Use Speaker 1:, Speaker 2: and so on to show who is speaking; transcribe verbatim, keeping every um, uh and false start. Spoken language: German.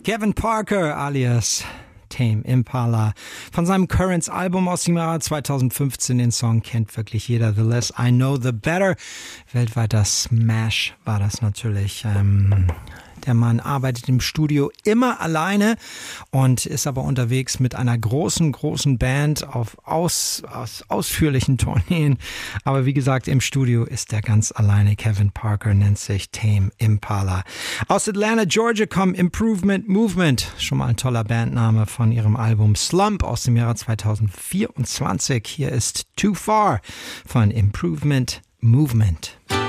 Speaker 1: Kevin Parker alias Tame Impala. Von seinem Currents-Album aus dem Jahr zweitausendfünfzehn, den Song kennt wirklich jeder. The Less I Know, The Better. Weltweiter Smash war das natürlich. Ähm, der Mann arbeitet im Studio immer alleine und ist aber unterwegs mit einer großen, großen Band auf aus, aus, ausführlichen Tourneen. Aber wie gesagt, im Studio ist er ganz alleine. Kevin Parker nennt sich Tame Impala. Aus Atlanta, Georgia kommen Improvement Movement. Schon mal ein toller Bandname von ihrem Album Slump aus dem Jahre zweitausendvierundzwanzig. Hier ist Too Far von Improvement Movement.